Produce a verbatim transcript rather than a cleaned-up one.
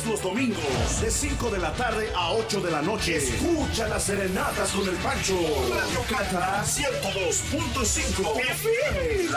Todos los domingos, de cinco de la tarde a ocho de la noche. Escucha las serenatas con el Pancho. Radio Cata ciento dos punto cinco F M.